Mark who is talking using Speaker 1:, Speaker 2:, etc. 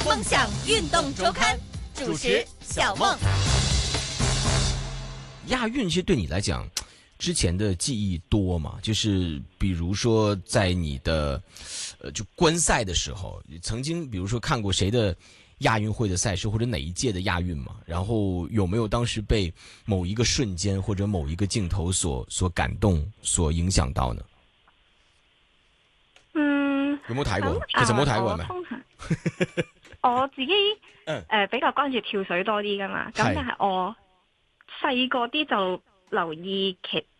Speaker 1: 梦想运动周刊主持小梦。
Speaker 2: 亚运其实对你来讲，之前的记忆多吗？就是比如说在你的就观赛的时候，曾经比如说看过谁的亚运会的赛事，或者哪一届的亚运嘛？然后有没有当时被某一个瞬间或者某一个镜头所感動、所影響到呢？有冇睇過？其實冇睇過係咪？
Speaker 3: 通常我自己比較關注跳水多啲噶嘛，咁但係我細個啲就留意